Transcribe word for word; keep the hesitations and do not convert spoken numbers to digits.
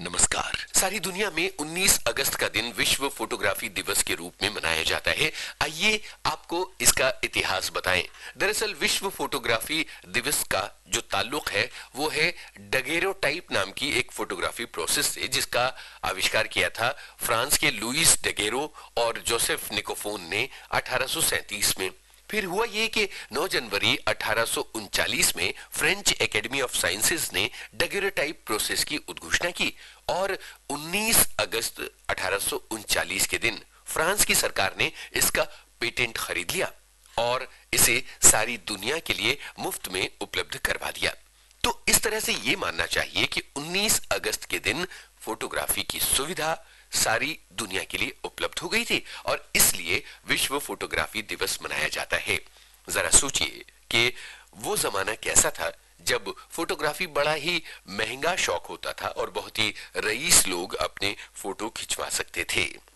नमस्कार। सारी दुनिया में उन्नीस अगस्त का दिन विश्व फोटोग्राफी दिवस के रूप में मनाया जाता है। आइए आपको इसका इतिहास बताएं। दरअसल विश्व फोटोग्राफी दिवस का जो ताल्लुक है वो है डगेरोटाइप नाम की एक फोटोग्राफी प्रोसेस से, जिसका आविष्कार किया था फ्रांस के लुइस डगेरो और जोसेफ निकोफोन ने अठारह सौ सैंतीस में। फिर हुआ ये कि नौ जनवरी अठारह सौ उनचालीस में फ्रेंच एकेडमी ऑफ साइंसेज ने डगेरोटाइप प्रोसेस की उद्घोषणा की और उन्नीस अगस्त अठारह सौ उनचालीस के दिन फ्रांस की सरकार ने इसका पेटेंट खरीद लिया और इसे सारी दुनिया के लिए मुफ्त में उपलब्ध करवा दिया। तो इस तरह से ये मानना चाहिए कि उन्नीस अगस्त के दिन फोटोग्राफी की सुविधा सारी दुनिया के लिए उपलब्ध हो गई थी और इसलिए विश्व फोटोग्राफी दिवस मनाया जाता है। जरा सोचिए कि वो जमाना कैसा था जब फोटोग्राफी बड़ा ही महंगा शौक होता था और बहुत ही रईस लोग अपने फोटो खिंचवा सकते थे।